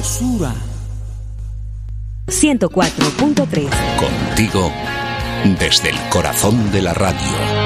sabrosura. 104.3. Contigo desde el corazón de la radio.